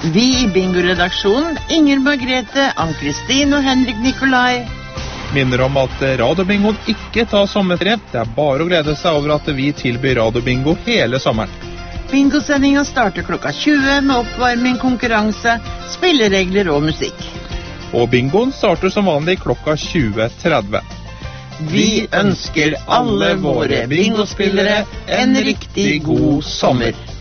Vi I Bingo-redaksjonen, Inger Margrethe, Ann-Kristin og Henrik Nikolai, minner om at Radiobingoen ikke tar sommerferie. Det bare å glede seg over at vi tilbyr Radiobingo hele sommeren. Bingosendingen starter klokka 20 med oppvarming, konkurranse, spilleregler og musikk. Og bingoen starter som vanlig klokka 20:30. Vi ønsker alle våre bingospillere en riktig god sommer.